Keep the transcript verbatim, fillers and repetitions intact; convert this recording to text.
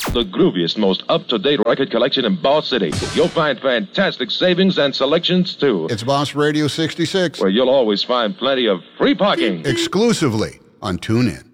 The grooviest, most up-to-date record collection in Boss City. You'll find fantastic savings and selections, too. It's Boss Radio sixty-six. Where you'll always find plenty of free parking. Exclusively on TuneIn.